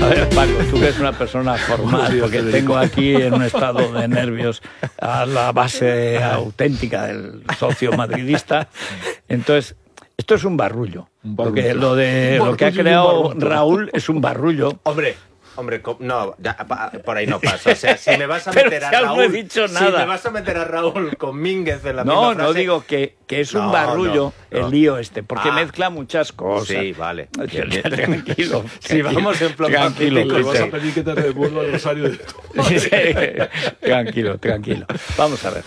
ver, Paco, tú que eres una persona formal, porque tengo aquí en un estado de nervios a la base auténtica del socio madridista. Entonces, esto es un barrullo. Porque lo que ha creado Raúl es un barrullo. Hombre, no, ya, por ahí no pasa. O sea, si me vas a meter a Raúl, no he dicho nada. Si me vas a meter a Raúl con Mínguez en la misma frase... No, digo que es un barrullo el lío este, porque mezcla muchas cosas. Sí, vale. Tranquilo. Si vamos en plan tranquilo, te vas a pedir que te devuelva el rosario de tu Tranquilo. Vamos a ver.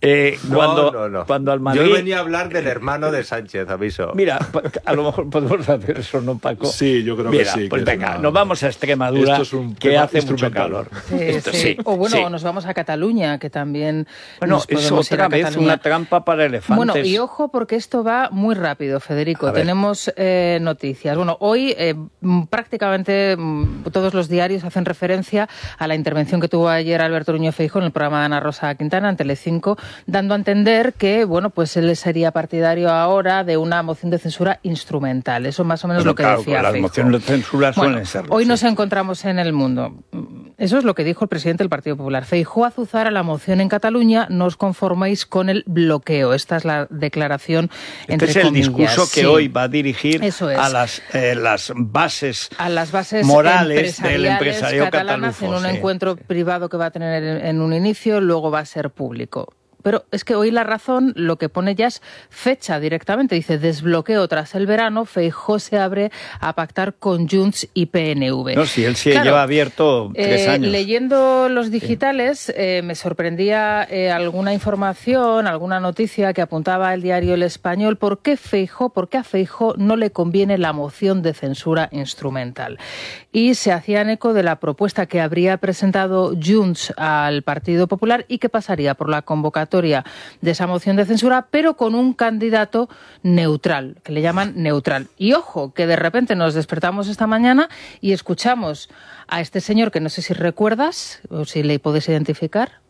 No. Cuando al Madrid... Yo venía a hablar del hermano de Sánchez, aviso. Mira, a lo mejor podemos hacer eso, ¿no, Paco? Sí, yo creo que sí. Pues venga, nos vamos a Extremadura, que hace mucho calor. Sí. O bueno, nos vamos a Cataluña, que también... Bueno, es otra vez una trampa para elefantes. Bueno, y ojo, porque esto va muy rápido, Federico. Tenemos noticias. Bueno, hoy prácticamente todos los diarios hacen referencia a la intervención que tuvo ayer Alberto Núñez Feijóo en el programa de Ana Rosa Quintana en Telecinco, dando a entender que, bueno, pues él sería partidario ahora de una moción de censura instrumental. Eso más o menos lo que decía las Feijóo. Mociones de censura suelen serlo. Hoy nos encontramos en El Mundo. Eso es lo que dijo el presidente del Partido Popular. Feijóo azuzara la moción en Cataluña, no os conforméis con el bloqueo. Esta es la declaración, entre este es comillas. El discurso que hoy va a dirigir a las bases morales del empresariado catalanas en un encuentro privado que va a tener en un inicio, luego va a ser público. Pero es que hoy La Razón lo que pone ya es fecha directamente. Dice, desbloqueo tras el verano, Feijóo se abre a pactar con Junts y PNV. No, si él sí lleva abierto 3 años. Leyendo los digitales, me sorprendía alguna información, alguna noticia que apuntaba el diario El Español. ¿Por qué a Feijóo no le conviene la moción de censura instrumental? Y se hacían eco de la propuesta que habría presentado Junts al Partido Popular y que pasaría por la convocatoria de esa moción de censura, pero con un candidato neutral, que le llaman neutral. Y ojo, que de repente nos despertamos esta mañana y escuchamos a este señor que no sé si recuerdas o si le puedes identificar.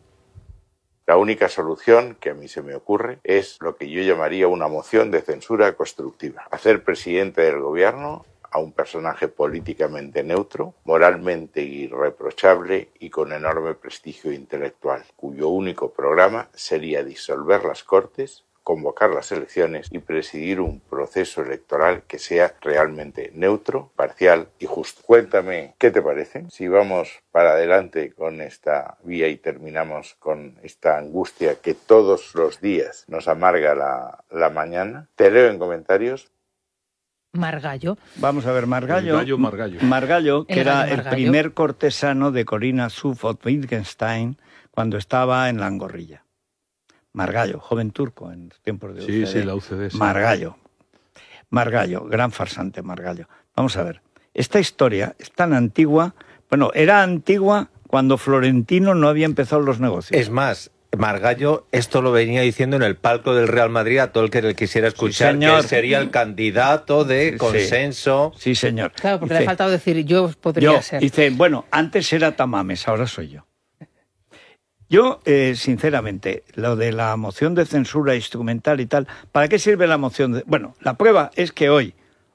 La única solución que a mí se me ocurre es lo que yo llamaría una moción de censura constructiva. Hacer presidente del gobierno a un personaje políticamente neutro, moralmente irreprochable y con enorme prestigio intelectual, cuyo único programa sería disolver las Cortes, convocar las elecciones y presidir un proceso electoral que sea realmente neutro, parcial y justo. Cuéntame, ¿qué te parece? Si vamos para adelante con esta vía y terminamos con esta angustia que todos los días nos amarga la mañana. Te leo en comentarios. Margallo. Vamos a ver, Margallo, que era el primer cortesano de Corina Suffolk-Wittgenstein cuando estaba en la Angorrilla. Margallo, joven turco en tiempos de UCD. Sí, la UCD. Sí. Margallo, gran farsante Margallo. Vamos a ver, esta historia es tan antigua, bueno, era antigua cuando Florentino no había empezado los negocios. Es más, Margallo esto lo venía diciendo en el palco del Real Madrid a todo el que le quisiera escuchar, sí, que sería el candidato de consenso. Sí, señor. Claro, porque le ha faltado decir yo podría ser. Dice, bueno, antes era Tamames, ahora soy yo. Yo, sinceramente, lo de la moción de censura instrumental y tal, ¿para qué sirve la moción? Bueno, la prueba es que hoy,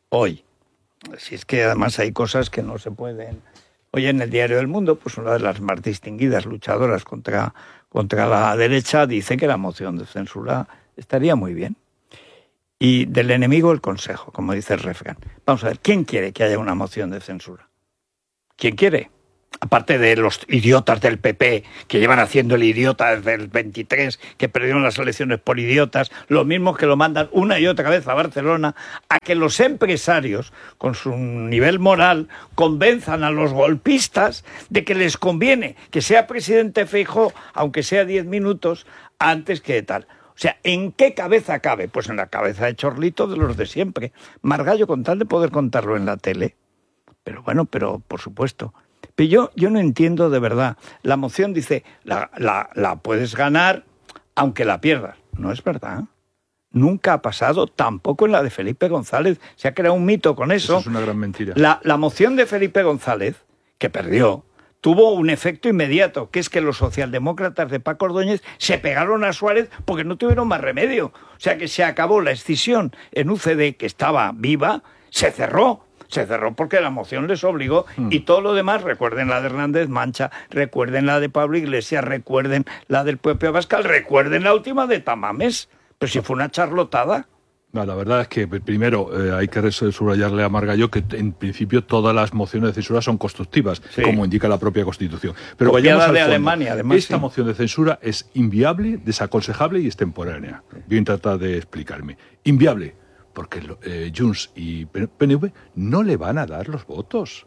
si es que además hay cosas que no se pueden... Hoy en el Diario del Mundo, pues una de las más distinguidas luchadoras contra la derecha dice que la moción de censura estaría muy bien. Y del enemigo el consejo, como dice el refrán. Vamos a ver, ¿quién quiere que haya una moción de censura? ¿Quién quiere? Aparte de los idiotas del PP, que llevan haciendo el idiota desde el 23, que perdieron las elecciones por idiotas, los mismos que lo mandan una y otra vez a Barcelona, a que los empresarios, con su nivel moral, convenzan a los golpistas de que les conviene que sea presidente Feijóo, aunque sea 10 minutos, antes que tal. O sea, ¿en qué cabeza cabe? Pues en la cabeza de Chorlito de los de siempre. Margallo, con tal de poder contarlo en la tele. Pero bueno, por supuesto... Pero yo no entiendo de verdad. La moción dice, la puedes ganar aunque la pierdas. No es verdad. Nunca ha pasado, tampoco en la de Felipe González. Se ha creado un mito con eso. Eso es una gran mentira. La moción de Felipe González, que perdió, tuvo un efecto inmediato, que es que los socialdemócratas de Paco Ordóñez se pegaron a Suárez porque no tuvieron más remedio. O sea que se acabó la escisión en UCD, que estaba viva, se cerró. O Se cerró porque la moción les obligó y todo lo demás, recuerden la de Hernández Mancha, recuerden la de Pablo Iglesias, recuerden la del propio Abascal, recuerden la última de Tamames. Pero si fue una charlotada. No, la verdad es que primero hay que subrayarle a Margallo que en principio todas las mociones de censura son constructivas, como indica la propia Constitución. Pero copiada vayamos al de fondo. Alemania, además. Esta moción de censura es inviable, desaconsejable y extemporánea. Voy a tratar de explicarme. Inviable, porque Junts y PNV no le van a dar los votos.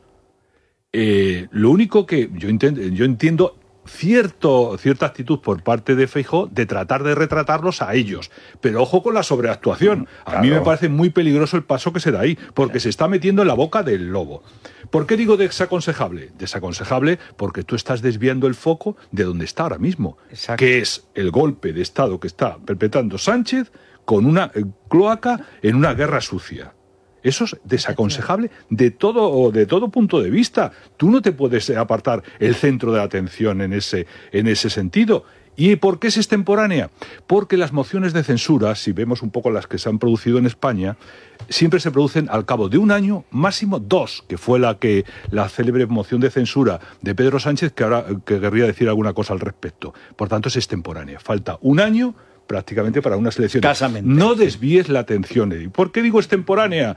Lo único que yo entiendo cierta actitud por parte de Feijóo de tratar de retratarlos a ellos. Pero ojo con la sobreactuación. A mí me parece muy peligroso el paso que se da ahí, porque se está metiendo en la boca del lobo. ¿Por qué digo desaconsejable? Desaconsejable porque tú estás desviando el foco de donde está ahora mismo, que es el golpe de Estado que está perpetrando Sánchez con una cloaca en una guerra sucia. Eso es desaconsejable de todo punto de vista. Tú no te puedes apartar el centro de la atención en ese sentido. ¿Y por qué es extemporánea? Porque las mociones de censura, si vemos un poco las que se han producido en España, siempre se producen al cabo de un año, máximo 2, que fue la célebre moción de censura de Pedro Sánchez, que ahora que querría decir alguna cosa al respecto. Por tanto, es extemporánea. Falta un año prácticamente para unas elecciones. Escasamente. No desvíes la atención, Eddie. ¿Por qué digo extemporánea?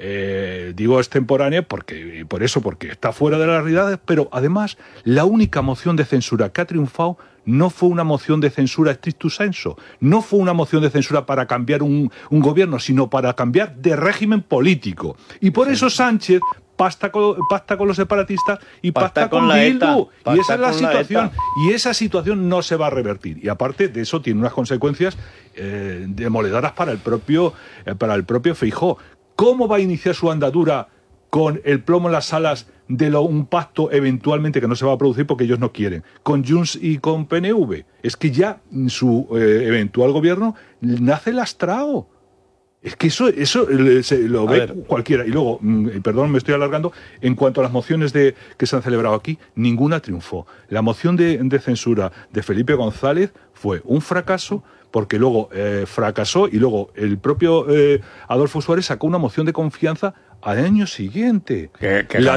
Digo extemporánea porque está fuera de la realidad, pero además la única moción de censura que ha triunfado no fue una moción de censura stricto sensu, no fue una moción de censura para cambiar un gobierno, sino para cambiar de régimen político. Y por eso Sánchez pacta con los separatistas y pacta con Bildu. Y esa es la situación. Y esa situación no se va a revertir. Y aparte de eso tiene unas consecuencias demoledoras para el propio Feijóo. ¿Cómo va a iniciar su andadura con el plomo en las alas de un pacto eventualmente que no se va a producir porque ellos no quieren, con Junts y con PNV? Es que ya su eventual gobierno nace lastrado. Es que eso lo ve cualquiera. Y luego, perdón, me estoy alargando, en cuanto a las mociones que se han celebrado aquí, ninguna triunfó. La moción de censura de Felipe González fue un fracaso, porque luego fracasó y luego el propio Adolfo Suárez sacó una moción de confianza al año siguiente. La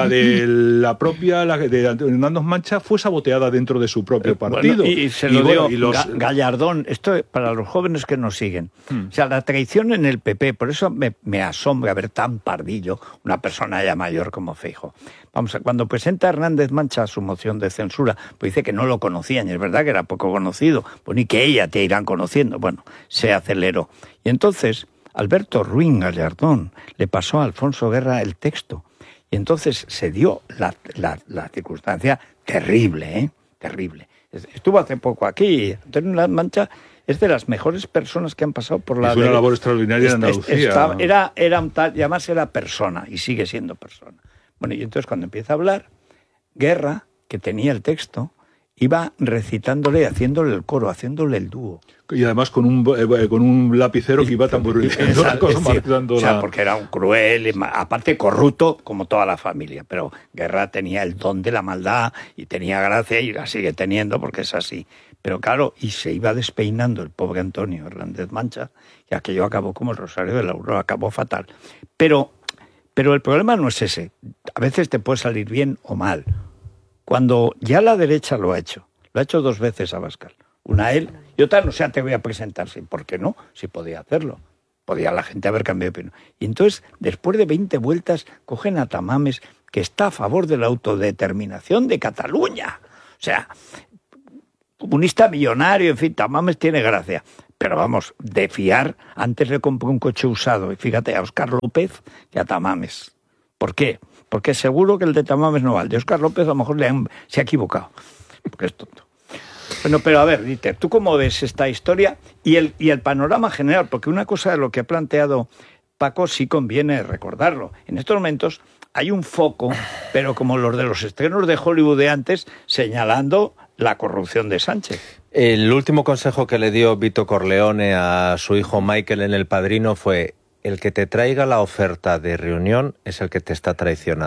de Hernández Mancha fue saboteada dentro de su propio partido. Bueno, y se lo dio Gallardón, esto para los jóvenes que nos siguen. O sea, la traición en el PP, por eso me asombra ver tan pardillo una persona ya mayor como Feijóo. Vamos, cuando presenta Hernández Mancha su moción de censura, pues dice que no lo conocían, y es verdad que era poco conocido, pues ni que ella te irán conociendo. Bueno, se aceleró. Y entonces Alberto Ruín Gallardón le pasó a Alfonso Guerra el texto. Y entonces se dio la circunstancia terrible, terrible. Estuvo hace poco aquí. Antonio Hernández Mancha es de las mejores personas que han pasado por la... Es una labor extraordinaria en Andalucía. Era un tal, y además era persona, y sigue siendo persona. Bueno, y entonces cuando empieza a hablar, Guerra, que tenía el texto, iba recitándole, haciéndole el coro, haciéndole el dúo. Y además con un lapicero que iba tamborilizando. O sea, porque era un cruel, aparte corrupto, como toda la familia. Pero Guerra tenía el don de la maldad y tenía gracia y la sigue teniendo porque es así. Pero claro, y se iba despeinando el pobre Antonio Hernández Mancha, y aquello acabó como el Rosario de la Aurora, acabó fatal. Pero el problema no es ese. A veces te puede salir bien o mal. Cuando ya la derecha lo ha hecho 2 veces Abascal. Una él y otra no te voy a presentar. ¿Por qué no? Si podía hacerlo. Podía la gente haber cambiado de opinión. Y entonces, después de 20 vueltas, cogen a Tamames, que está a favor de la autodeterminación de Cataluña. O sea, comunista millonario, en fin, Tamames tiene gracia. Pero vamos, de fiar, antes le compré un coche usado, y fíjate, a Óscar López que a Tamames. ¿Por qué? Porque seguro que el de Tamames no vale. De Óscar López a lo mejor se ha equivocado, porque es tonto. Bueno, pero a ver, Dieter, ¿tú cómo ves esta historia y el panorama general? Porque una cosa de lo que ha planteado Paco sí conviene recordarlo. En estos momentos hay un foco, pero como los de los estrenos de Hollywood de antes, señalando la corrupción de Sánchez. El último consejo que le dio Vito Corleone a su hijo Michael en El Padrino fue: el que te traiga la oferta de reunión es el que te está traicionando.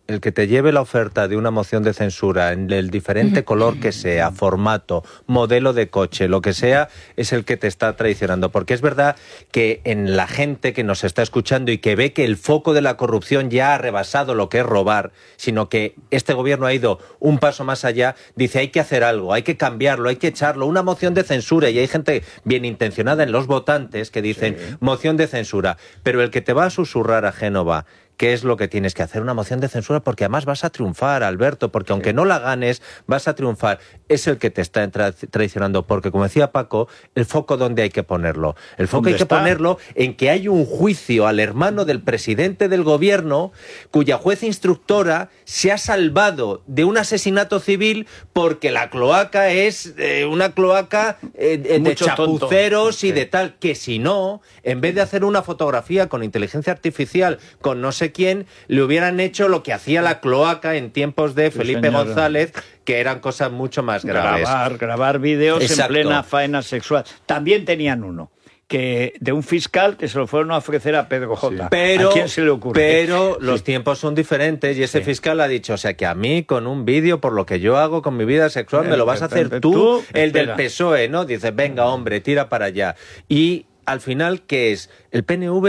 el que te lleve la oferta de una moción de censura en el diferente color que sea, formato, modelo de coche, lo que sea, es el que te está traicionando. Porque es verdad que en la gente que nos está escuchando y que ve que el foco de la corrupción ya ha rebasado lo que es robar, sino que este gobierno ha ido un paso más allá, dice hay que hacer algo, hay que cambiarlo, hay que echarlo, una moción de censura. Y hay gente bien intencionada en los votantes que dicen moción de censura. Pero el que te va a susurrar a Génova ¿qué es lo que tienes que hacer? Una moción de censura porque además vas a triunfar, Alberto, porque aunque no la ganes, vas a triunfar. Es el que te está traicionando, porque como decía Paco, el foco ¿dónde hay que ponerlo? El foco hay que ponerlo en que hay un juicio al hermano del presidente del gobierno cuya juez instructora se ha salvado de un asesinato civil porque la cloaca es una cloaca de chapuceros y de tal, que si no, en vez de hacer una fotografía con inteligencia artificial, con no sé quién, le hubieran hecho lo que hacía la cloaca en tiempos de Felipe González, que eran cosas mucho más graves. Grabar vídeos en plena faena sexual. También tenían uno, que de un fiscal que se lo fueron a ofrecer a Pedro J. Pero, ¿a quién se le ocurre? Pero los tiempos son diferentes y ese fiscal ha dicho, o sea, que a mí con un vídeo por lo que yo hago con mi vida sexual me lo vas a hacer tú, el del PSOE, ¿no? Dices, venga, hombre, tira para allá. Y al final, ¿qué es? El PNV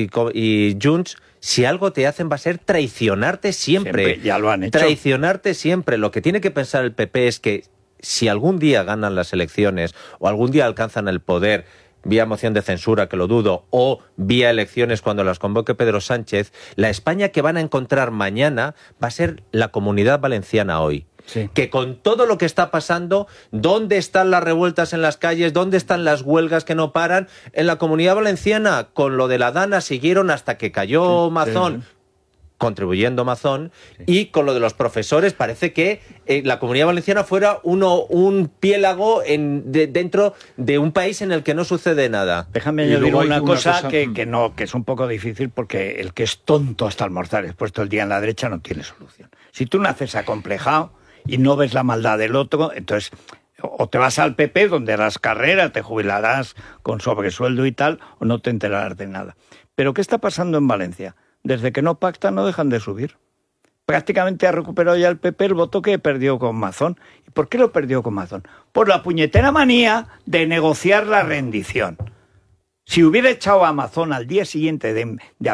y Junts, si algo te hacen va a ser traicionarte siempre. Ya lo han hecho. Traicionarte siempre. Lo que tiene que pensar el PP es que si algún día ganan las elecciones o algún día alcanzan el poder vía moción de censura, que lo dudo, o vía elecciones cuando las convoque Pedro Sánchez, la España que van a encontrar mañana va a ser la Comunidad Valenciana hoy. Sí. Que con todo lo que está pasando, ¿dónde están las revueltas en las calles? ¿Dónde están las huelgas que no paran? En la Comunidad Valenciana, con lo de la Dana, siguieron hasta que cayó Mazón, contribuyendo Mazón, y con lo de los profesores parece que la Comunidad Valenciana fuera un piélago dentro de un país en el que no sucede nada. Déjame añadir una cosa que es un poco difícil, porque el que es tonto hasta almorzar expuesto el día en la derecha no tiene solución. Si tú naces acomplejado y no ves la maldad del otro, entonces o te vas al PP, donde harás carrera, te jubilarás con sobresueldo y tal, o no te enterarás de nada. Pero ¿qué está pasando en Valencia? Desde que no pactan no dejan de subir. Prácticamente ha recuperado ya el PP el voto que perdió con Mazón. ¿Y por qué lo perdió con Mazón? Por la puñetera manía de negociar la rendición. Si hubiera echado a Mazón al día siguiente de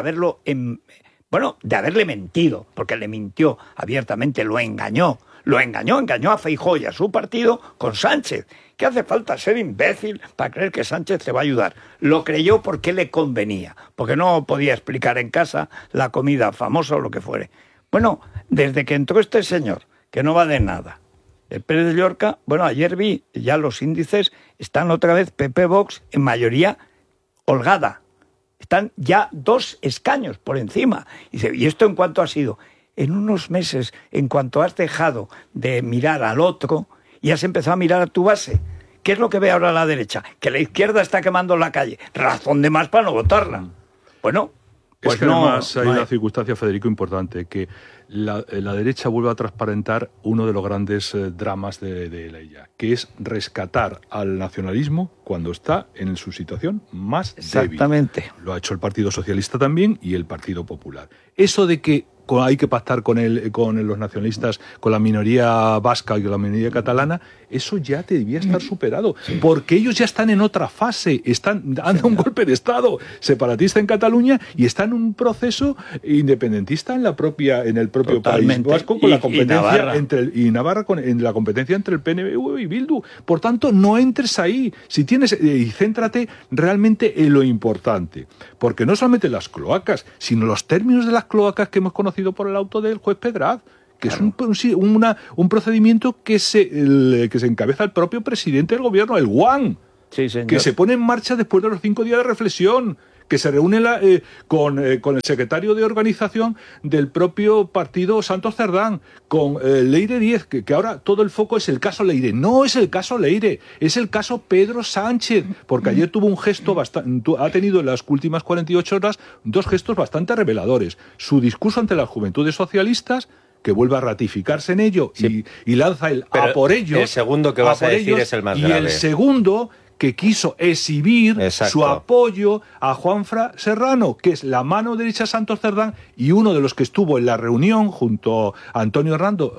haberle mentido, porque le mintió abiertamente, engañó a Feijóo y a su partido con Sánchez. ¿Qué hace falta ser imbécil para creer que Sánchez te va a ayudar? Lo creyó porque le convenía, porque no podía explicar en casa la comida famosa o lo que fuere. Bueno, desde que entró este señor, que no va de nada, el Pérez de Llorca, ayer vi ya los índices, están otra vez PP-Vox en mayoría holgada. Están ya 2 escaños por encima. ¿Y esto en cuánto ha sido? En unos meses, en cuanto has dejado de mirar al otro y has empezado a mirar a tu base. ¿Qué es lo que ve ahora la derecha? Que la izquierda está quemando la calle. Razón de más para no votarla. Bueno, pues es que además hay una circunstancia, Federico, importante, que la derecha vuelve a transparentar uno de los grandes dramas de ella, que es rescatar al nacionalismo cuando está en su situación más débil. Exactamente. Lo ha hecho el Partido Socialista también y el Partido Popular. Eso de que hay que pactar con los nacionalistas, con la minoría vasca y con la minoría catalana, eso ya te debía estar superado, porque ellos ya están en otra fase, han dado un golpe de Estado separatista en Cataluña y están en un proceso independentista en el propio país vasco, con la competencia y Navarra en la competencia entre el PNV y Bildu. Por tanto, no entres ahí, y céntrate realmente en lo importante, porque no solamente las cloacas, sino los términos de las cloacas que hemos conocido por el auto del juez Pedraz, que es un procedimiento que se encabeza el propio presidente del gobierno, el Guan, que se pone en marcha después de los 5 días de reflexión, que se reúne con el secretario de organización del propio partido Santos Cerdán, con Leire Díez, que ahora todo el foco es el caso Leire. No es el caso Leire, es el caso Pedro Sánchez, porque ayer tuvo un gesto ha tenido en las últimas 48 horas 2 gestos bastante reveladores. Su discurso ante las juventudes socialistas, que vuelve a ratificarse en ello y lanza a por ellos. El segundo que vas a decir es el más grave. Y el segundo, que quiso exhibir Exacto. su apoyo a Juanfran Serrano, que es la mano derecha de Santos Cerdán y uno de los que estuvo en la reunión junto a Antonio Hernando,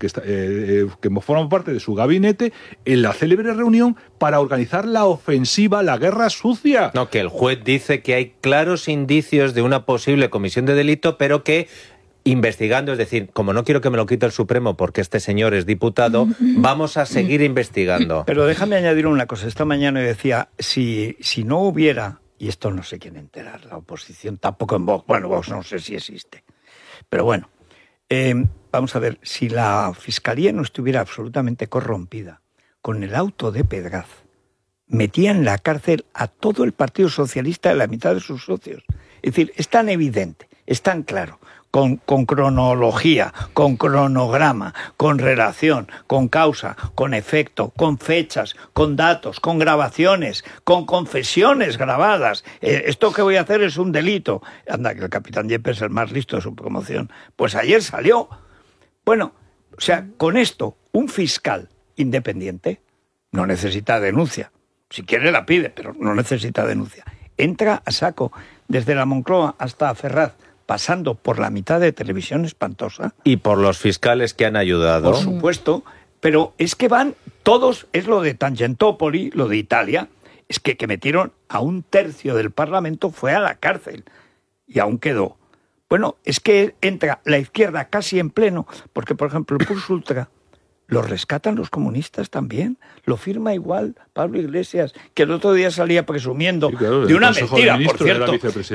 que forma parte de su gabinete, en la célebre reunión para organizar la ofensiva, la guerra sucia. No, que el juez dice que hay claros indicios de una posible comisión de delito, pero que investigando, es decir, como no quiero que me lo quite el Supremo porque este señor es diputado, vamos a seguir investigando. Pero déjame añadir una cosa. Esta mañana yo decía, si no hubiera, y esto no sé quién enterar, la oposición tampoco en Vox, bueno, Vox no sé si existe, pero bueno, vamos a ver, si la Fiscalía no estuviera absolutamente corrompida, con el auto de Pedraz, metía en la cárcel a todo el Partido Socialista de la mitad de sus socios. Es decir, es tan evidente, es tan claro, con cronología, con cronograma, con relación, con causa, con efecto, con fechas, con datos, con grabaciones, con confesiones grabadas. Esto que voy a hacer es un delito. Anda, que el capitán Yepes es el más listo de su promoción. Pues ayer salió. Bueno, o sea, con esto, un fiscal independiente no necesita denuncia. Si quiere la pide, pero no necesita denuncia. Entra a saco desde la Moncloa hasta Ferraz, pasando por la mitad de Televisión Espantosa. Y por los fiscales que han ayudado. Por supuesto, pero es que van todos, es lo de Tangentopoli, lo de Italia, es que metieron a un tercio del Parlamento, fue a la cárcel, y aún quedó. Bueno, es que entra la izquierda casi en pleno, porque por ejemplo el Purs Ultra lo rescatan los comunistas también, lo firma igual Pablo Iglesias, que el otro día salía presumiendo de una mentira, por cierto.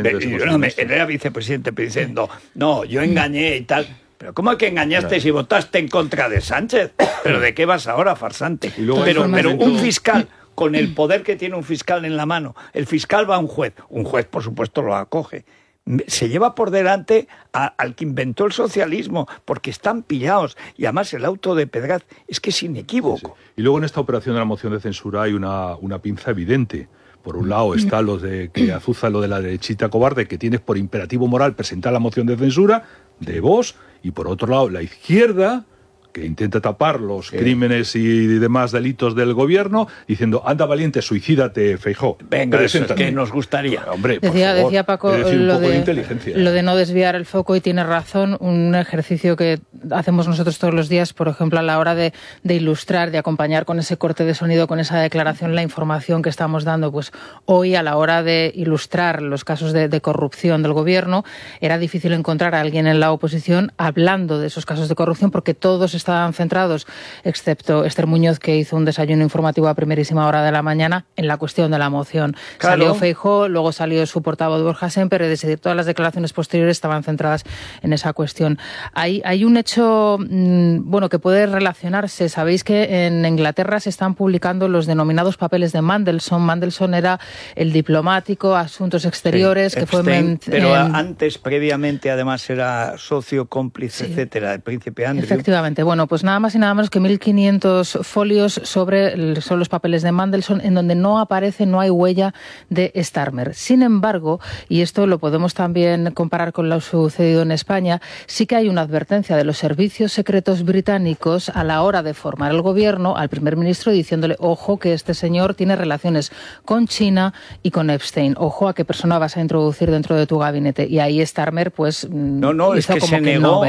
Era vicepresidente diciendo, no, yo engañé y tal. Pero ¿cómo que engañaste si votaste en contra de Sánchez? ¿Pero de qué vas ahora, farsante? Pero un fiscal, con el poder que tiene un fiscal en la mano, el fiscal va a un juez por supuesto lo acoge, se lleva por delante al que inventó el socialismo, porque están pillados. Y además el auto de Pedraz es que es inequívoco. Sí. Y luego en esta operación de la moción de censura hay una pinza evidente. Por un lado está los de que azuza lo de la derechita cobarde, que tienes por imperativo moral presentar la moción de censura de Vox, y por otro lado la izquierda, que intenta tapar los crímenes y demás delitos del gobierno, diciendo, anda valiente, suicídate, Feijóo. Venga, eso es que nos gustaría. Hombre, por favor, decía Paco, es decir, un poco de inteligencia. Lo de no desviar el foco, y tiene razón, un ejercicio que hacemos nosotros todos los días, por ejemplo, a la hora de ilustrar, de acompañar con ese corte de sonido, con esa declaración, la información que estamos dando. Pues hoy, a la hora de ilustrar los casos de corrupción del gobierno, era difícil encontrar a alguien en la oposición hablando de esos casos de corrupción, porque todos estaban centrados, excepto Esther Muñoz, que hizo un desayuno informativo a primerísima hora de la mañana, en la cuestión de la moción. Claro. Salió Feijóo, luego salió su portavoz Borja Sémper, es decir, todas las declaraciones posteriores estaban centradas en esa cuestión. Hay un hecho que puede relacionarse. Sabéis que en Inglaterra se están publicando los denominados papeles de Mandelson. Mandelson era el diplomático, asuntos exteriores, sí, que fue... Pero antes, previamente, además era socio, cómplice, etcétera, del príncipe Andrew. Efectivamente. Bueno, pues nada más y nada menos que 1.500 folios sobre los papeles de Mandelson, en donde no aparece, no hay huella de Starmer. Sin embargo, y esto lo podemos también comparar con lo sucedido en España, sí que hay una advertencia de los servicios secretos británicos a la hora de formar el gobierno al primer ministro, diciéndole, ojo, que este señor tiene relaciones con China y con Epstein. Ojo a qué persona vas a introducir dentro de tu gabinete. Y ahí Starmer, pues, no, es que se negó,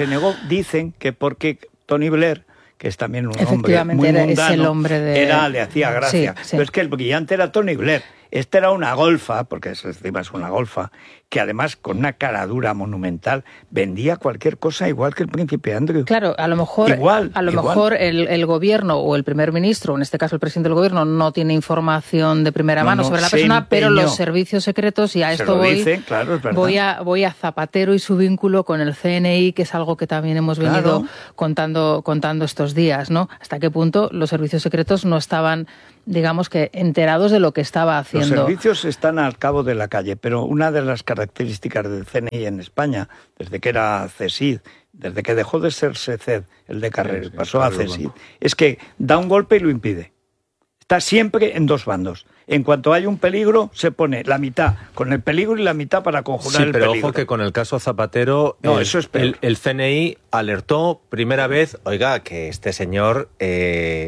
dicen que porque Tony Blair, que es también un hombre muy mundano, le hacía gracia. Sí. Pero es que el brillante era Tony Blair. Esta era una golfa, porque encima es una golfa, que además con una cara dura monumental vendía cualquier cosa igual que el príncipe Andrew. Claro, a lo mejor el gobierno o el primer ministro, en este caso el presidente del gobierno, no tiene información de primera mano sobre la persona, pero los servicios secretos, y a esto voy a Zapatero y su vínculo con el CNI, que es algo que también hemos venido contando estos días, ¿no? Hasta qué punto los servicios secretos no estaban, digamos, que enterados de lo que estaba haciendo. Los servicios están al cabo de la calle, pero una de las características del CNI en España, desde que era CSID, desde que dejó de ser SECED, el de Carrera, pasó a CSID, es que da un golpe y lo impide. Está siempre en dos bandos. En cuanto hay un peligro, se pone la mitad con el peligro y la mitad para conjurar el peligro. Sí, pero ojo que con el caso Zapatero, eso es el CNI alertó primera vez, oiga, que este señor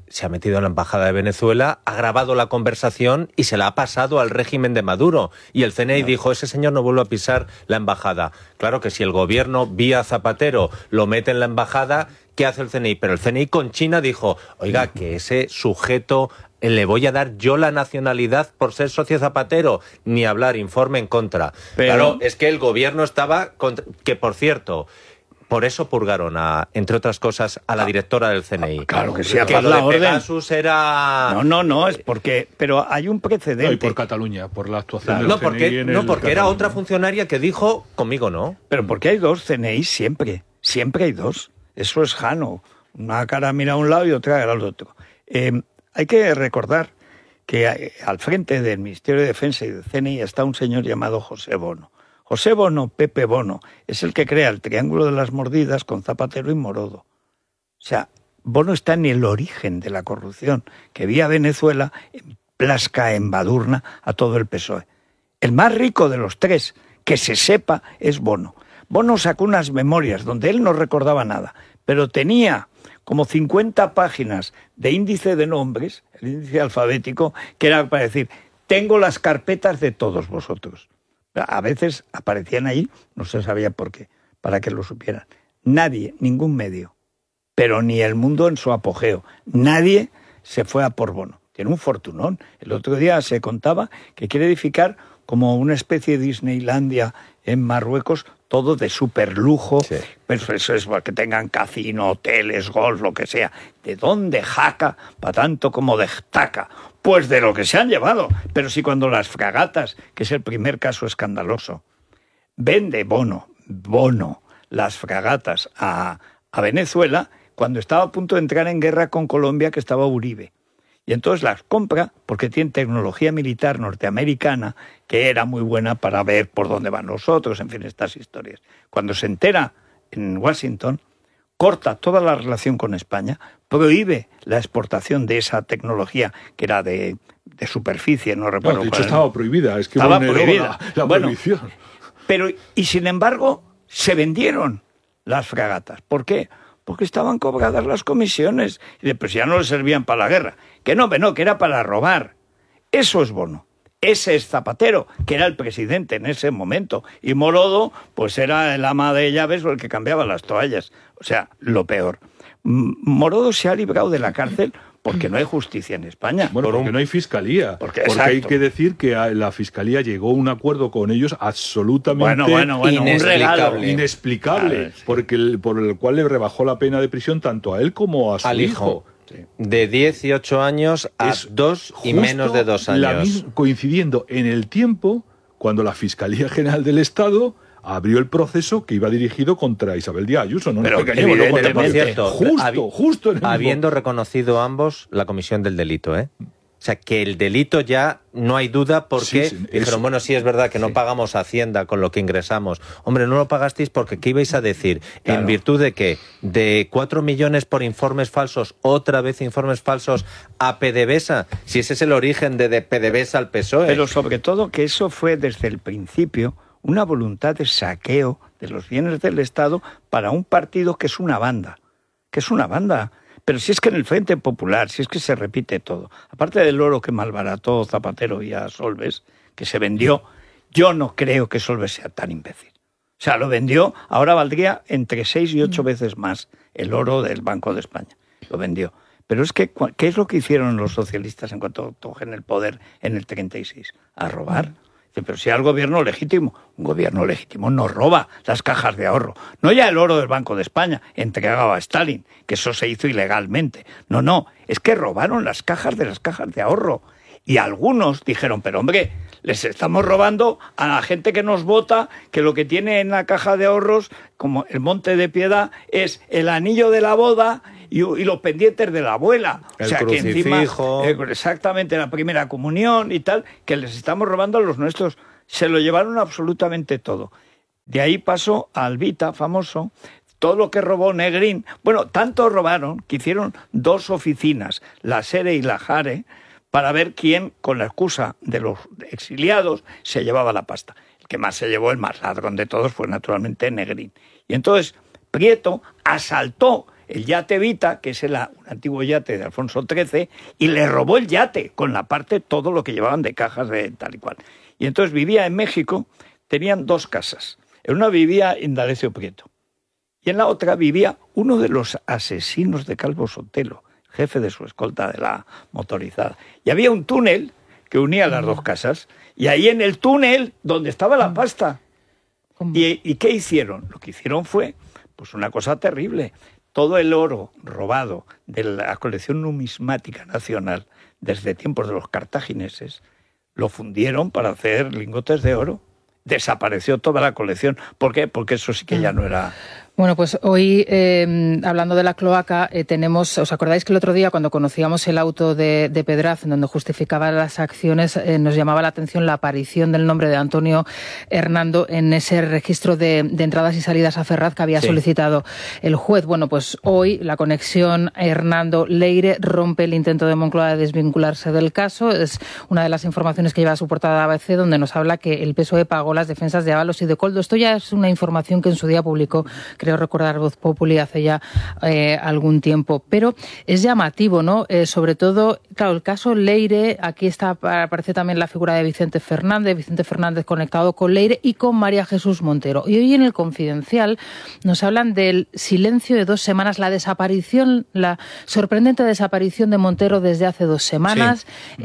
se ha metido en la embajada de Venezuela, ha grabado la conversación y se la ha pasado al régimen de Maduro. Y el CNI dijo, ese señor no vuelve a pisar la embajada. Claro que si el gobierno, vía Zapatero, lo mete en la embajada, ¿qué hace el CNI? Pero el CNI con China dijo, oiga, que ese sujeto le voy a dar yo la nacionalidad por ser socio Zapatero. Ni hablar, informe en contra. Pero... Claro, es que el gobierno estaba... Que, por cierto... Por eso purgaron, entre otras cosas, a la directora del CNI. Claro que sí, a que Paz lo de la orden. Pegasus era... No, es porque... Pero hay un precedente. No, y por Cataluña, por la actuación del No, CNI porque en era Cataluña. otra funcionaria que dijo, conmigo no. Pero porque hay dos CNI siempre. Siempre hay dos. Eso es Jano. Una cara mira a un lado y otra al otro. Hay que recordar que al frente del Ministerio de Defensa y del CNI está un señor llamado José Bono. José Bono, Pepe Bono, es el que crea el Triángulo de las Mordidas con Zapatero y Morodo. O sea, Bono está en el origen de la corrupción que vía Venezuela plasca, embadurna a todo el PSOE. El más rico de los tres, que se sepa, es Bono. Bono sacó unas memorias donde él no recordaba nada, pero tenía como 50 páginas de índice de nombres, el índice alfabético, que era para decir, tengo las carpetas de todos vosotros. A veces aparecían ahí, no se sabía por qué, para que lo supieran. Nadie, ningún medio, pero ni el mundo en su apogeo, nadie se fue a por Bono. Tiene un fortunón. El otro día se contaba que quiere edificar como una especie de Disneylandia en Marruecos, todo de superlujo, sí. Pero eso es para que tengan casino, hoteles, golf, lo que sea. ¿De dónde jaca para tanto como destaca? Pues de lo que se han llevado. Pero si cuando las fragatas, que es el primer caso escandaloso, vende Bono las fragatas a Venezuela, cuando estaba a punto de entrar en guerra con Colombia, que estaba Uribe. Y entonces las compra porque tiene tecnología militar norteamericana que era muy buena para ver por dónde van nosotros, en fin, estas historias. Cuando se entera en Washington, corta toda la relación con España, prohíbe la exportación de esa tecnología que era de superficie, no recuerdo. No, de hecho estaba prohibida, es que estaba prohibida. La prohibición. Pero, y sin embargo, se vendieron las fragatas. ¿Por qué? Porque estaban cobradas las comisiones. Y después ya no les servían para la guerra. Que no, que era para robar. Eso es Bono. Ese es Zapatero, que era el presidente en ese momento. Y Morodo, pues era el ama de llaves o el que cambiaba las toallas. O sea, lo peor. Morodo se ha librado de la cárcel porque no hay justicia en España. Bueno, porque no hay fiscalía. Porque hay que decir que la fiscalía llegó a un acuerdo con ellos absolutamente inexplicable, por el cual le rebajó la pena de prisión tanto a él como a su hijo. Sí. De 18 años a 2 y menos de 2 años. Coincidiendo en el tiempo cuando la Fiscalía General del Estado abrió el proceso que iba dirigido contra Isabel Díaz Ayuso. No pero por cierto, justo en el habiendo reconocido ambos la comisión del delito, ¿eh? O sea, que el delito ya no hay duda porque dijeron, bueno, sí es verdad que no pagamos Hacienda con lo que ingresamos. Hombre, no lo pagasteis porque ¿qué ibais a decir? Claro. ¿En virtud de qué? ¿De 4 millones por informes falsos, otra vez informes falsos a PDVSA? Si ese es el origen de PDVSA al PSOE. Pero sobre todo que eso fue desde el principio una voluntad de saqueo de los bienes del Estado para un partido que es una banda. Pero si es que en el Frente Popular, si es que se repite todo, aparte del oro que malbarató Zapatero y a Solbes, que se vendió, yo no creo que Solbes sea tan imbécil. O sea, lo vendió, ahora valdría entre 6 y 8 veces más el oro del Banco de España. Lo vendió. Pero es que, ¿qué es lo que hicieron los socialistas en cuanto cogen el poder en el 36? A robar. Pero si era el gobierno legítimo, un gobierno legítimo no roba las cajas de ahorro. No ya el oro del Banco de España, entregado a Stalin, que eso se hizo ilegalmente. No, es que robaron las cajas de ahorro. Y algunos dijeron, pero hombre, les estamos robando a la gente que nos vota, que lo que tiene en la caja de ahorros, como el Monte de Piedad, es el anillo de la boda y los pendientes de la abuela. El crucifijo. Que encima, exactamente, la primera comunión y tal, que les estamos robando a los nuestros. Se lo llevaron absolutamente todo. De ahí pasó a Alvita, famoso, todo lo que robó Negrín. Bueno, tanto robaron que hicieron 2 oficinas, la SERE y la JARE, para ver quién, con la excusa de los exiliados, se llevaba la pasta. El que más se llevó, el más ladrón de todos, fue naturalmente Negrín. Y entonces Prieto asaltó el yate Vita, que es un antiguo yate de Alfonso XIII, y le robó el yate, con la parte, todo lo que llevaban de cajas de tal y cual. Y entonces vivía en México, tenían 2 casas. En una vivía Indalecio Prieto, y en la otra vivía uno de los asesinos de Calvo Sotelo, jefe de su escolta de la motorizada. Y había un túnel que unía las 2 casas, y ahí en el túnel, donde estaba la pasta. ¿Y qué hicieron? Lo que hicieron fue pues una cosa terrible. Todo el oro robado de la colección numismática nacional desde tiempos de los cartagineses lo fundieron para hacer lingotes de oro. Desapareció toda la colección. ¿Por qué? Porque eso sí que ya no era... Bueno, pues hoy, hablando de la cloaca, ¿os acordáis que el otro día, cuando conocíamos el auto de Pedraz, en donde justificaba las acciones, nos llamaba la atención la aparición del nombre de Antonio Hernando en ese registro de entradas y salidas a Ferraz que había solicitado el juez? Bueno, pues hoy la conexión Hernando-Leire rompe el intento de Moncloa de desvincularse del caso. Es una de las informaciones que lleva a su portada ABC, donde nos habla que el PSOE pagó las defensas de Ábalos y de Koldo. Esto ya es una información que en su día publicó, creo recordar, Voz Populi hace ya algún tiempo. Pero es llamativo, ¿no? Sobre todo, claro, el caso Leire, aquí aparece también la figura de Vicente Fernández conectado con Leire y con María Jesús Montero. Y hoy en el Confidencial nos hablan del silencio de 2 semanas, la desaparición, la sorprendente desaparición de Montero desde hace 2 semanas,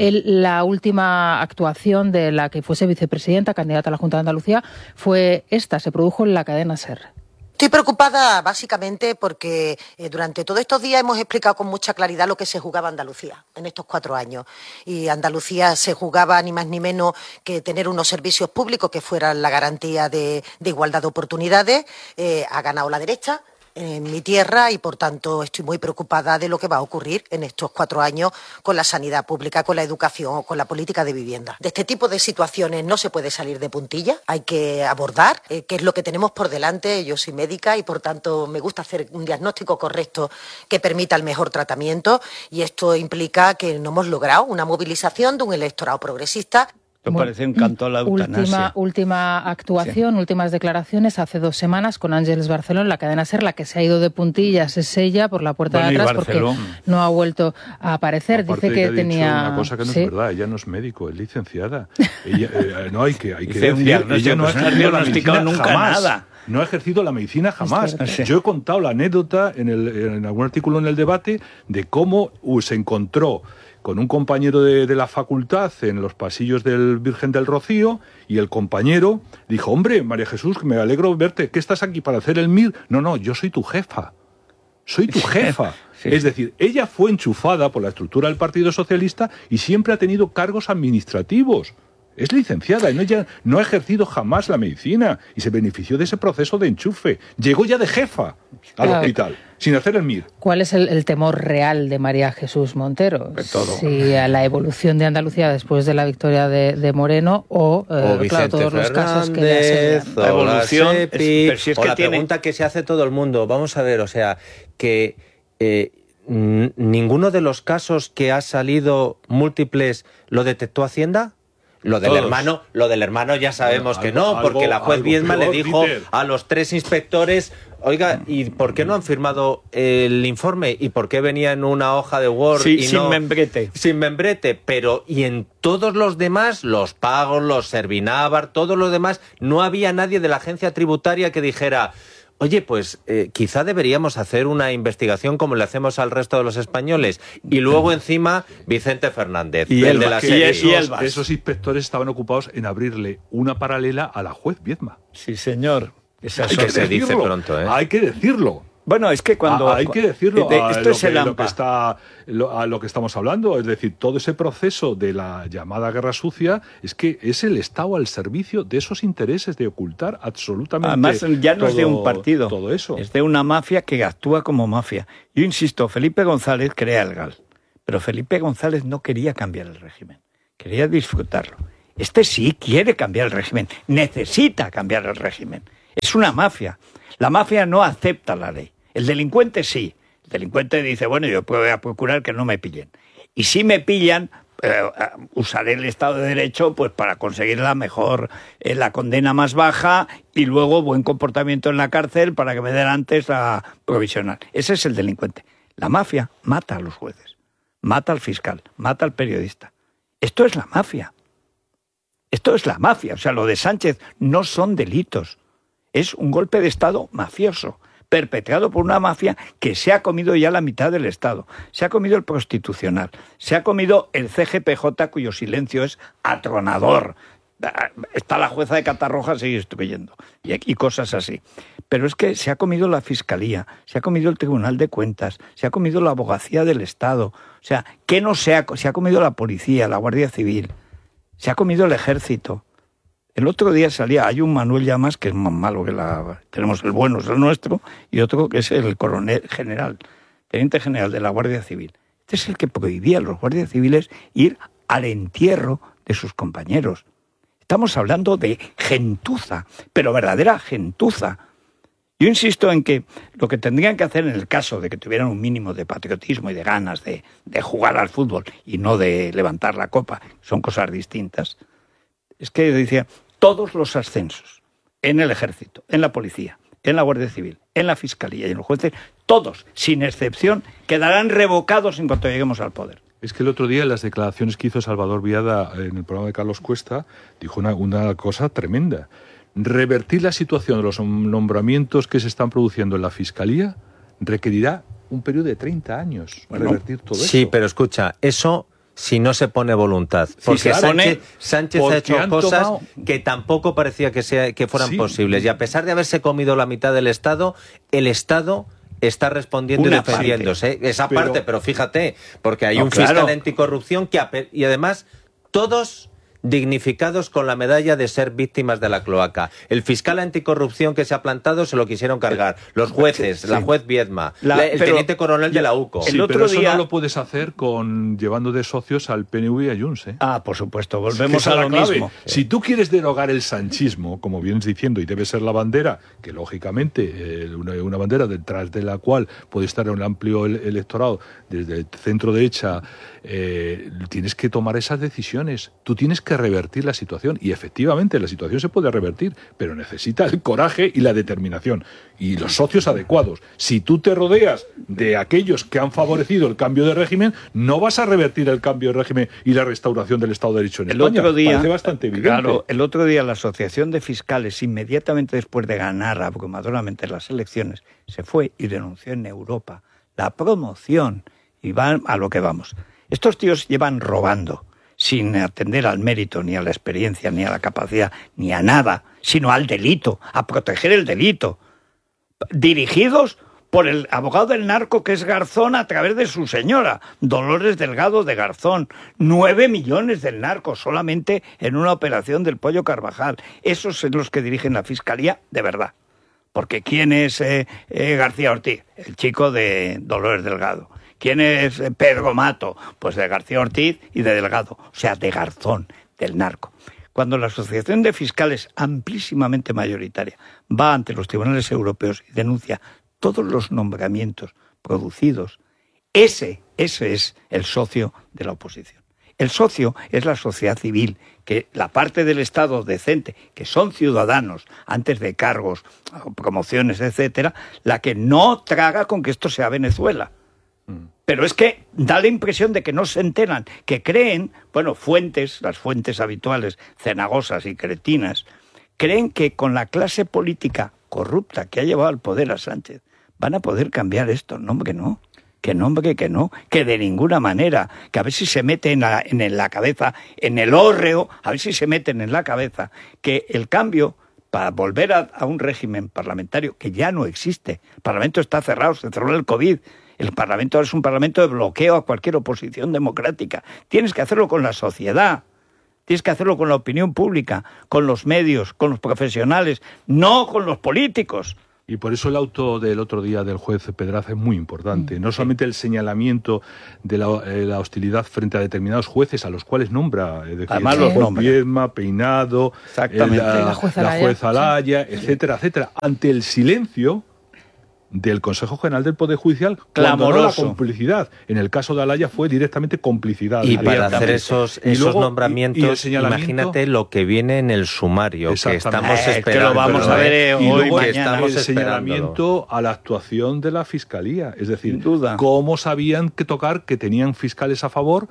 la última actuación de la que fuese vicepresidenta, candidata a la Junta de Andalucía, fue esta, se produjo en la cadena SER. Estoy preocupada básicamente porque durante todos estos días hemos explicado con mucha claridad lo que se jugaba Andalucía en estos 4 años. Y Andalucía se jugaba ni más ni menos que tener unos servicios públicos que fueran la garantía de igualdad de oportunidades. Ha ganado la derecha en mi tierra y, por tanto, estoy muy preocupada de lo que va a ocurrir en estos 4 años con la sanidad pública, con la educación o con la política de vivienda. De este tipo de situaciones no se puede salir de puntilla, hay que abordar qué es lo que tenemos por delante. Yo soy médica y, por tanto, me gusta hacer un diagnóstico correcto que permita el mejor tratamiento, y esto implica que no hemos logrado una movilización de un electorado progresista. Me parece un canto a la eutanasia. Última actuación, últimas declaraciones hace 2 semanas con Ángeles Barceló en la cadena SER. La que se ha ido de puntillas es ella por la puerta de atrás porque no ha vuelto a aparecer. Aparte, dice que tenía una cosa que no es verdad. Ella no es médico, es licenciada. Ella, no hay que decir, ella no ha ejercido la medicina nunca jamás. Nada. No ha ejercido la medicina jamás. Yo he contado la anécdota en algún artículo en El Debate de cómo se encontró con un compañero de la facultad en los pasillos del Virgen del Rocío, y el compañero dijo: hombre, María Jesús, me alegro verte, ¿qué estás aquí para hacer el MIR? No, yo soy tu jefa. Soy tu jefa. Sí. Es decir, ella fue enchufada por la estructura del Partido Socialista y siempre ha tenido cargos administrativos. Es licenciada y ella no ha ejercido jamás la medicina y se benefició de ese proceso de enchufe. Llegó ya de jefa al hospital, sin hacer el MIR. ¿Cuál es el temor real de María Jesús Montero? Si a la evolución de Andalucía después de la victoria de Moreno o claro, todos los casos que le aseguran. La evolución, o la pregunta que se hace todo el mundo. Vamos a ver, o sea, que ninguno de los casos que ha salido múltiples lo detectó Hacienda. Lo del hermano ya sabemos que no, porque la juez Viedma le dijo a los 3 inspectores: oiga, ¿y por qué no han firmado el informe? ¿Y por qué venía en una hoja de Word? Sí, sin membrete. Sin membrete, pero y en todos los demás, los pagos, los Servinávar, todos los demás, no había nadie de la agencia tributaria que dijera: oye, pues quizá deberíamos hacer una investigación como le hacemos al resto de los españoles. Y luego encima Vicente Fernández, y el de la serie. Esos inspectores estaban ocupados en abrirle una paralela a la juez Viedma. Sí, señor. Eso se dice pronto, ¿eh? Hay que decirlo. Bueno, es que cuando... hay que decirlo, esto es a lo que estamos hablando. Es decir, todo ese proceso de la llamada guerra sucia es que es el Estado al servicio de esos intereses de ocultar absolutamente. Además, ya no es de un partido, todo eso. Es de una mafia que actúa como mafia. Yo insisto, Felipe González crea el GAL, pero Felipe González no quería cambiar el régimen, quería disfrutarlo. Este sí quiere cambiar el régimen, necesita cambiar el régimen. Es una mafia. La mafia no acepta la ley. El delincuente sí. El delincuente dice: bueno, yo voy a procurar que no me pillen. Y si me pillan, usaré el Estado de Derecho pues para conseguir la mejor, la condena más baja y luego buen comportamiento en la cárcel para que me den antes la provisional. Ese es el delincuente. La mafia mata a los jueces, mata al fiscal, mata al periodista. Esto es la mafia. Esto es la mafia. O sea, lo de Sánchez no son delitos. Es un golpe de Estado mafioso, perpetrado por una mafia que se ha comido ya la mitad del Estado. Se ha comido el Constitucional, se ha comido el CGPJ, cuyo silencio es atronador. Está la jueza de Catarroja, sigue instruyendo, y cosas así. Pero es que se ha comido la Fiscalía, se ha comido el Tribunal de Cuentas, se ha comido la Abogacía del Estado. O sea, ¿qué no se ha comido la Policía, la Guardia Civil? Se ha comido el Ejército. El otro día salía, hay un Manuel Llamas que es más malo que tenemos el bueno, es el nuestro, y otro que es el coronel general, teniente general de la Guardia Civil. Este es el que prohibía a los guardias civiles ir al entierro de sus compañeros. Estamos hablando de gentuza, pero verdadera gentuza. Yo insisto en que lo que tendrían que hacer en el caso de que tuvieran un mínimo de patriotismo y de ganas de jugar al fútbol y no de levantar la copa, son cosas distintas, es que decía, todos los ascensos en el Ejército, en la Policía, en la Guardia Civil, en la Fiscalía y en los jueces, todos, sin excepción, quedarán revocados en cuanto lleguemos al poder. Es que el otro día en las declaraciones que hizo Salvador Biada en el programa de Carlos Cuesta dijo una cosa tremenda. Revertir la situación de los nombramientos que se están produciendo en la Fiscalía requerirá un periodo de 30 años. Bueno, revertir todo eso. Sí, pero escucha, eso si no se pone voluntad. Porque Sánchez ha hecho cosas que tampoco parecía que fueran posibles. Y a pesar de haberse comido la mitad del Estado, el Estado está respondiendo y defendiéndose. Esa parte, pero fíjate, porque hay un fiscal anticorrupción y además todos dignificados con la medalla de ser víctimas de la cloaca. El fiscal anticorrupción que se ha plantado se lo quisieron cargar. Los jueces, la juez Viedma, el teniente coronel de la UCO. Sí, pero eso no lo puedes hacer llevando de socios al PNV y a Junts, ¿eh? Ah, por supuesto, volvemos a lo mismo. Si tú quieres derogar el sanchismo, como vienes diciendo, y debe ser la bandera, que lógicamente una bandera detrás de la cual puede estar un amplio electorado desde el centro derecha, tienes que tomar esas decisiones. Tú tienes que revertir la situación, y efectivamente la situación se puede revertir, pero necesita el coraje y la determinación y los socios adecuados. Si tú te rodeas de aquellos que han favorecido el cambio de régimen, no vas a revertir el cambio de régimen y la restauración del Estado de Derecho en España. Parece bastante evidente. Claro, el otro día la Asociación de Fiscales, inmediatamente después de ganar abrumadoramente las elecciones, se fue y denunció en Europa la promoción, y van a lo que vamos. Estos tíos llevan robando, sin atender al mérito, ni a la experiencia, ni a la capacidad, ni a nada, sino al delito, a proteger el delito. Dirigidos por el abogado del narco que es Garzón a través de su señora, Dolores Delgado de Garzón. 9 millones del narco solamente en una operación del Pollo Carvajal. Esos son los que dirigen la Fiscalía de verdad. Porque ¿quién es García Ortiz? El chico de Dolores Delgado. ¿Quién es Pedro Mato? Pues de García Ortiz y de Delgado, o sea, de Garzón, del narco. Cuando la Asociación de Fiscales, amplísimamente mayoritaria, va ante los tribunales europeos y denuncia todos los nombramientos producidos, ese es el socio de la oposición. El socio es la sociedad civil, que la parte del Estado decente, que son ciudadanos, antes de cargos, promociones, etcétera, la que no traga con que esto sea Venezuela. Pero es que da la impresión de que no se enteran, que creen, las fuentes habituales, cenagosas y cretinas, creen que con la clase política corrupta que ha llevado al poder a Sánchez van a poder cambiar esto. No, hombre, que no, que de ninguna manera, que a ver si se mete en la cabeza, en el hórreo, a ver si se meten en la cabeza, que el cambio para volver a un régimen parlamentario que ya no existe. El Parlamento está cerrado, se cerró el COVID. El Parlamento es un Parlamento de bloqueo a cualquier oposición democrática. Tienes que hacerlo con la sociedad, tienes que hacerlo con la opinión pública, con los medios, con los profesionales, no con los políticos. Y por eso el auto del otro día del juez Pedraza es muy importante. No solamente el señalamiento de la hostilidad frente a determinados jueces a los cuales nombra, además los nombra. Viedma, Peinado, la juez Alaya, etcétera, etcétera. Ante el silencio del Consejo General del Poder Judicial, cuando no la complicidad. En el caso de Alaya fue directamente complicidad. Y para hacer esos nombramientos, imagínate lo que viene en el sumario, que estamos esperando. Que lo vamos a ver y hoy, luego mañana. el señalamiento a la actuación de la Fiscalía. Es decir, sin duda, cómo sabían que tocar, que tenían fiscales a favor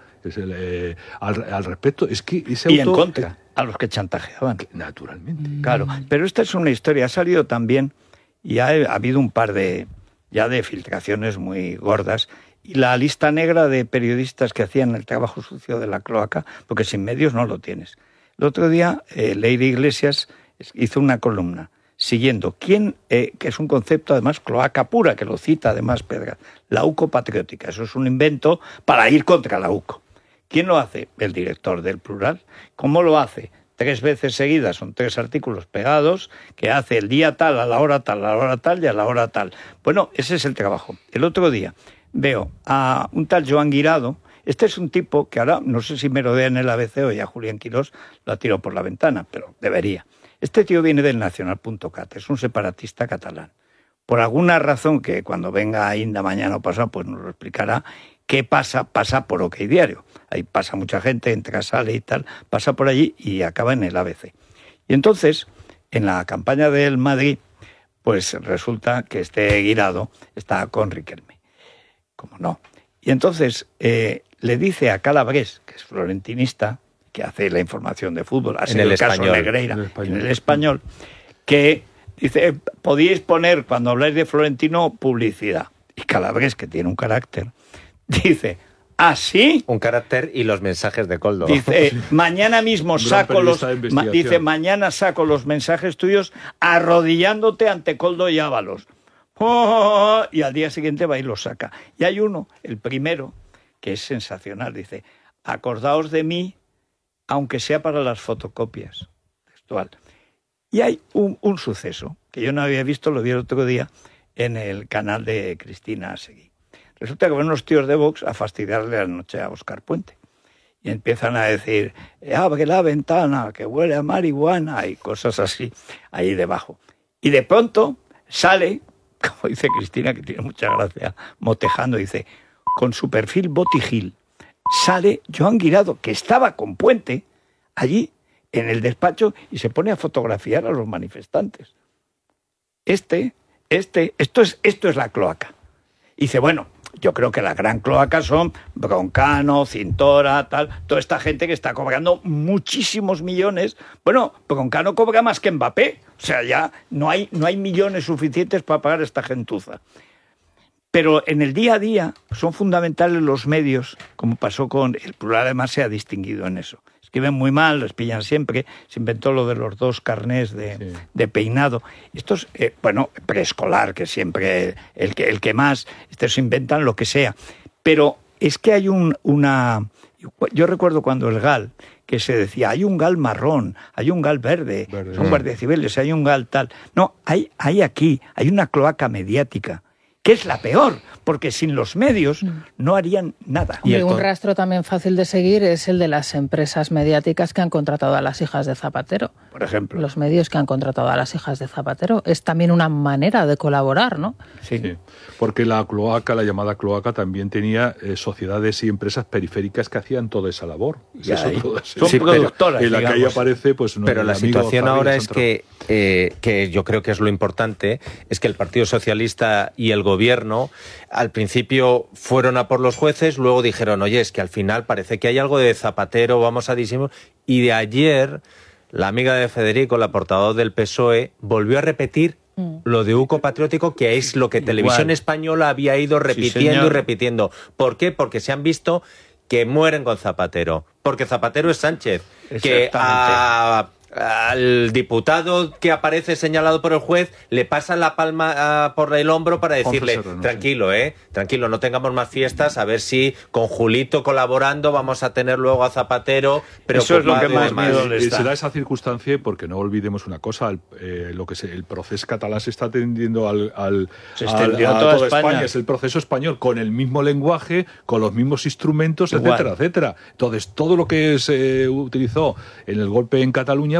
al respecto. Es que ese y en contra, a los que chantajeaban. Naturalmente. Claro, pero esta es una historia, ha salido también, y ha habido un par de filtraciones muy gordas, y la lista negra de periodistas que hacían el trabajo sucio de la cloaca, porque sin medios no lo tienes. El otro día, Leire Iglesias hizo una columna siguiendo que es un concepto además cloaca pura, que lo cita además Pedra, la UCO patriótica. Eso es un invento para ir contra la UCO. ¿Quién lo hace? El director del Plural. ¿Cómo lo hace? 3 veces seguidas, son 3 artículos pegados, que hace el día tal, a la hora tal, a la hora tal y a la hora tal. Bueno, ese es el trabajo. El otro día veo a un tal Joan Guirado. Este es un tipo que ahora, no sé si merodea en el ABC o ya Julián Quirós lo ha tirado por la ventana, pero debería. Este tío viene del Nacional.cat, es un separatista catalán. Por alguna razón que cuando venga a Inda mañana o pasado, pues nos lo explicará. ¿Qué pasa? Pasa por OK Diario. Ahí pasa mucha gente, entra, sale y tal, pasa por allí y acaba en el ABC. Y entonces, en la campaña del Madrid, pues resulta que este Guirado está con Riquelme. ¿Cómo no? Y entonces le dice a Calabres, que es florentinista, que hace la información de fútbol, ha sido el caso Negreira, en el Español, que dice, podíais poner, cuando habláis de Florentino, publicidad. Y Calabres, que tiene un carácter, dice, ¿ah, sí? Un carácter y los mensajes de Koldo. Dice, mañana mismo saco mañana saco los mensajes tuyos arrodillándote ante Koldo y Ábalos. Y al día siguiente va y los saca. Y hay uno, el primero, que es sensacional, dice, acordaos de mí, aunque sea para las fotocopias. Textual. Y hay un suceso que yo no había visto, lo vi el otro día en el canal de Cristina Seguí. Resulta que van unos tíos de Vox a fastidiarle la noche a Óscar Puente. Y empiezan a decir, abre la ventana, que huele a marihuana, y cosas así ahí debajo. Y de pronto sale, como dice Cristina, que tiene mucha gracia, motejando, dice, con su perfil Botigil, sale Joan Guirado, que estaba con Puente, allí, en el despacho, y se pone a fotografiar a los manifestantes. Esto es la cloaca. Y dice, bueno, yo creo que la gran cloaca son Broncano, Cintora, tal, toda esta gente que está cobrando muchísimos millones. Bueno, Broncano cobra más que Mbappé, o sea, ya no hay millones suficientes para pagar a esta gentuza. Pero en el día a día son fundamentales los medios, como pasó con el Plural, además se ha distinguido en eso. Escriben muy mal, les pillan siempre, se inventó lo de los 2 carnés de peinado. Estos, preescolar, que siempre el que más, estos inventan lo que sea. Pero es que hay yo recuerdo cuando el GAL, que se decía, hay un GAL marrón, hay un GAL verde, son guardias civiles, hay un GAL tal. No, hay una cloaca mediática, que es la peor, porque sin los medios no harían nada. Y un rastro también fácil de seguir es el de las empresas mediáticas que han contratado a las hijas de Zapatero. Por ejemplo. Los medios que han contratado a las hijas de Zapatero. Es también una manera de colaborar, ¿no? Sí, porque la llamada cloaca, también tenía sociedades y empresas periféricas que hacían toda esa labor. Son productoras, en la que ahí aparece, pues... Pero la situación ahora es que yo creo que es lo importante, es que el Partido Socialista y el Gobierno al principio fueron a por los jueces, luego dijeron, oye, es que al final parece que hay algo de Zapatero, vamos a disimular. Y de ayer, la amiga de Federico, la portavoz del PSOE, volvió a repetir lo de UCO patriótico, que es lo que Televisión Española había ido repitiendo y repitiendo. ¿Por qué? Porque se han visto que mueren con Zapatero. Porque Zapatero es Sánchez, que al diputado que aparece señalado por el juez le pasa la palma por el hombro para decirle, tranquilo, no tengamos más fiestas, a ver si con Julito colaborando vamos a tener luego a Zapatero. Pero eso es lo que más miedo le está. Se da esa circunstancia porque no olvidemos una cosa, el proceso catalán se está atendiendo a toda España. Es el proceso español, con el mismo lenguaje, con los mismos instrumentos, etcétera. Entonces, todo lo que se utilizó en el golpe en Cataluña,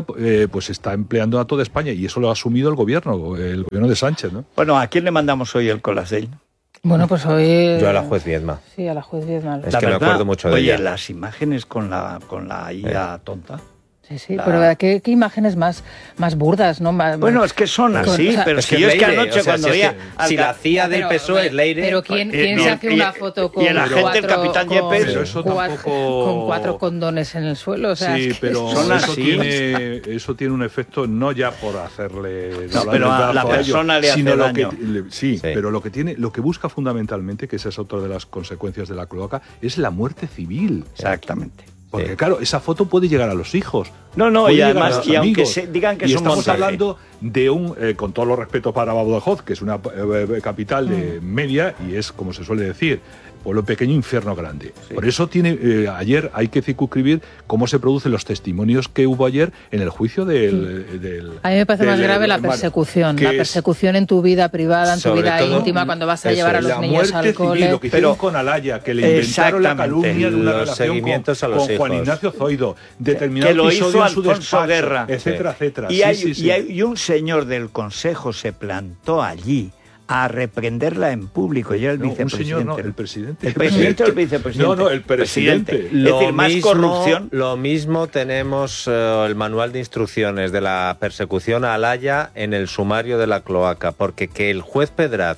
pues está empleando a toda España y eso lo ha asumido el gobierno de Sánchez, ¿no? Bueno, ¿a quién le mandamos hoy el Colacel? Bueno, pues hoy... Yo a la juez Viedma. Sí, a la juez Viedma. Es que me acuerdo mucho de ella. Oye, las imágenes con la IA tonta. Sí, pero ¿qué imágenes más burdas, ¿no? Bueno, es que son así, pero si yo es que anoche cuando veía... Si la CIA del PSOE es Leire... Pero ¿quién se hace una foto con el agente del capitán Yepes? Con 4 condones en el suelo? O sea, sí, es que pero son así. eso tiene un efecto no ya por hacerle... No, pero a la persona le hace daño. Sí, pero lo que busca fundamentalmente, que esa es otra de las consecuencias de la cloaca, es la muerte civil. Exactamente. Porque claro, esa foto puede llegar a los hijos. No, y además, y aunque digan que es un estamos montaje. hablando de con todos los respetos para Badajoz, que es una capital de media y es, como se suele decir, pueblo pequeño, infierno grande. Sí. Por eso ayer hay que circunscribir cómo se producen los testimonios que hubo ayer en el juicio del a mí me parece más grave la persecución. La persecución en tu vida privada, en tu vida íntima, cuando vas a llevar a los niños al cole. Lo que hicieron con Alaya, que le inventaron la calumnia de una relación con Juan Ignacio Zoido, determinado que lo hizo en su despacho, Guerra, etcétera, etcétera. Y un señor del Consejo se plantó allí a reprenderla en público. Y era el vicepresidente. Un señor, no, el presidente. ¿El presidente o el vicepresidente? No, el presidente. Es decir, más corrupción. Lo mismo tenemos el manual de instrucciones de la persecución a Alaya en el sumario de la cloaca, porque que el juez Pedraz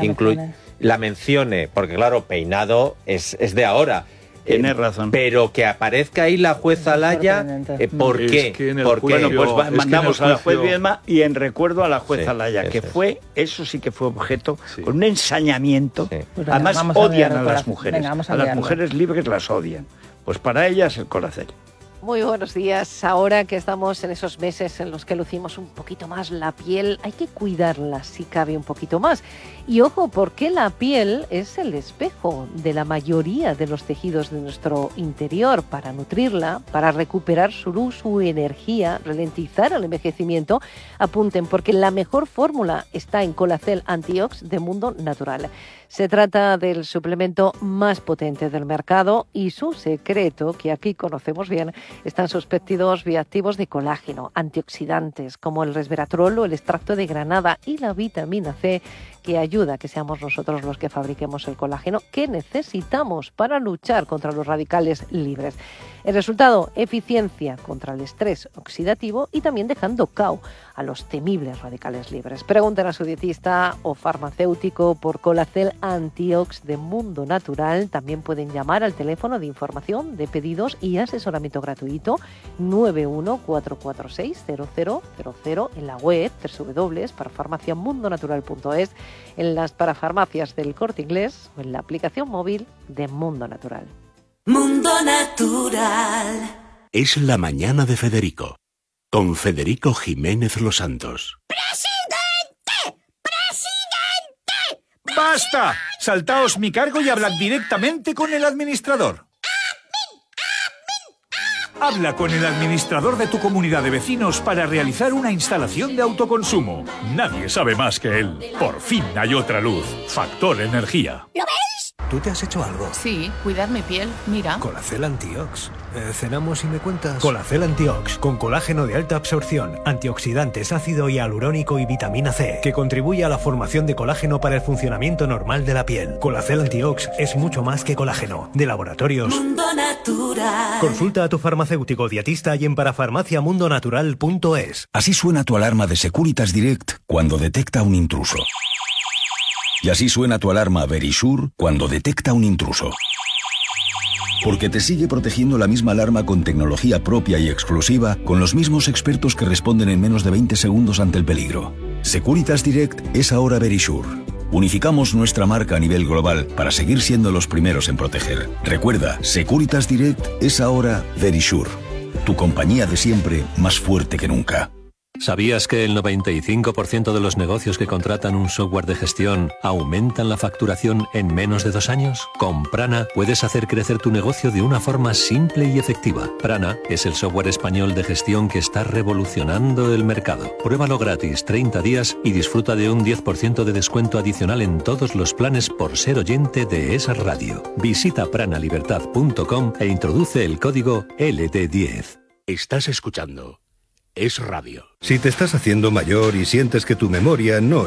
la mencione, porque claro, Peinado es de ahora. Tienes razón. Pero que aparezca ahí la juez Alaya, ¿por qué? Es que bueno, pues mandamos a la juez Viedma y en recuerdo a la juez Alaya, que fue, eso sí que fue objeto, con un ensañamiento. Sí. Pues además odian a las mujeres. Venga, a las mujeres libres las odian. Pues para ellas el Colacel. Muy buenos días. Ahora que estamos en esos meses en los que lucimos un poquito más la piel, hay que cuidarla si cabe un poquito más. Y ojo, porque la piel es el espejo de la mayoría de los tejidos de nuestro interior. Para nutrirla, para recuperar su luz, su energía, ralentizar el envejecimiento, apunten, porque la mejor fórmula está en Colacel Antiox de Mundo Natural. Se trata del suplemento más potente del mercado y su secreto, que aquí conocemos bien, están sus péptidos bioactivos de colágeno, antioxidantes como el resveratrol o el extracto de granada y la vitamina C, que ayuda a que seamos nosotros los que fabriquemos el colágeno que necesitamos para luchar contra los radicales libres. El resultado, eficiencia contra el estrés oxidativo y también dejando cao a los temibles radicales libres. Pregunten a su dietista o farmacéutico por Colacel Antiox de Mundo Natural. También pueden llamar al teléfono de información, de pedidos y asesoramiento gratuito 914460000 en la web www.parafarmaciamundonatural.es, en las parafarmacias del Corte Inglés o en la aplicación móvil de Mundo Natural. Mundo Natural. Es la mañana de Federico, con Federico Jiménez Los Santos. ¡Presidente! ¡Presidente! ¡Basta! Saltaos mi cargo y hablad directamente con el administrador. Habla con el administrador de tu comunidad de vecinos para realizar una instalación de autoconsumo. Nadie sabe más que él. Por fin hay otra luz. Factor Energía. ¿Lo veis? ¿Tú te has hecho algo? Sí, cuidar mi piel, mira. Colacel Antiox. ¿Cenamos y me cuentas? Colacel Antiox, con colágeno de alta absorción, antioxidantes, ácido hialurónico y vitamina C, que contribuye a la formación de colágeno para el funcionamiento normal de la piel. Colacel Antiox es mucho más que colágeno. De laboratorios Mundo Natural. Consulta a tu farmacéutico dietista y en parafarmaciamundonatural.es. Así suena tu alarma de Securitas Direct cuando detecta un intruso. Y así suena tu alarma Verisure cuando detecta un intruso. Porque te sigue protegiendo la misma alarma con tecnología propia y exclusiva, con los mismos expertos que responden en menos de 20 segundos ante el peligro. Securitas Direct es ahora Verisure. Unificamos nuestra marca a nivel global para seguir siendo los primeros en proteger. Recuerda, Securitas Direct es ahora Verisure. Tu compañía de siempre, más fuerte que nunca. ¿Sabías que el 95% de los negocios que contratan un software de gestión aumentan la facturación en menos de 2 años? Con Prana puedes hacer crecer tu negocio de una forma simple y efectiva. Prana es el software español de gestión que está revolucionando el mercado. Pruébalo gratis 30 días y disfruta de un 10% de descuento adicional en todos los planes por ser oyente de esa radio. Visita pranalibertad.com e introduce el código LT10. Estás escuchando es radio. Si te estás haciendo mayor y sientes que tu memoria no